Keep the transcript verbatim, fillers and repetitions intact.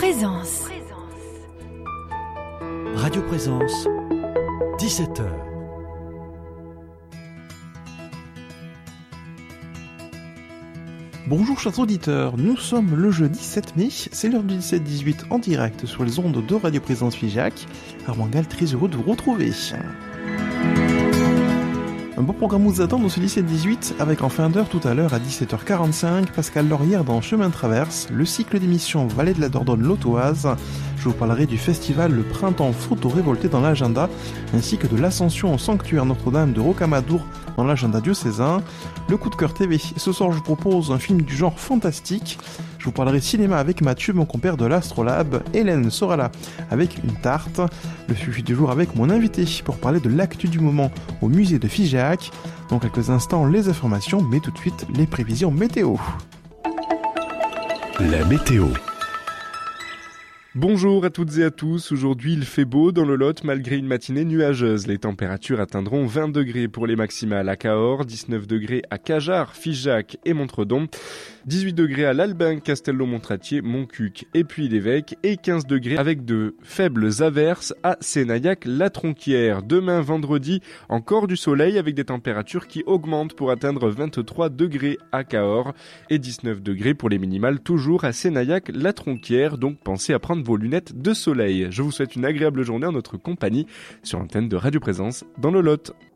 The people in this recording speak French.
Présence. Radio Présence, dix-sept heures. Bonjour chers auditeurs, nous sommes le jeudi sept mai, c'est l'heure du dix-sept dix-huit en direct sur les ondes de Radio Présence Figeac. Armand Gall, très heureux de vous retrouver. Un bon programme vous attend dans ce dix-sept dix-huit, avec en fin d'heure tout à l'heure à dix-sept heures quarante-cinq, Pascal Laurière dans Chemin de Traverse, le cycle d'émissions Vallée de la Dordogne Lautoise. Je vous parlerai du festival Le Printemps Photo Révolté dans l'agenda, ainsi que de l'ascension au sanctuaire Notre-Dame de Rocamadour dans l'agenda diocésain. Le coup de cœur T V, ce soir je vous propose un film du genre fantastique. Je vous parlerai cinéma avec Mathieu, mon compère de l'Astrolabe. Hélène sera là avec une tarte. Le sujet du jour avec mon invité pour parler de l'actu du moment au musée de Figeac. Dans quelques instants, les informations, mais tout de suite, les prévisions météo. La météo. Bonjour à toutes et à tous, aujourd'hui il fait beau dans le Lot malgré une matinée nuageuse. Les températures atteindront vingt degrés pour les maximales à Cahors, dix-neuf degrés à Cajarc, Figeac et Montredon, dix-huit degrés à l'Albin, Castelnau-Montratier, Montcuq et Puy-l'Évêque et quinze degrés avec de faibles averses à Sénaillac-la-Tronquière. Demain vendredi, encore du soleil avec des températures qui augmentent pour atteindre vingt-trois degrés à Cahors et dix-neuf degrés pour les minimales toujours à Sénaillac-la-Tronquière, donc pensez à prendre vos lunettes de soleil. Je vous souhaite une agréable journée en notre compagnie sur l'antenne de Radio Présence dans le Lot.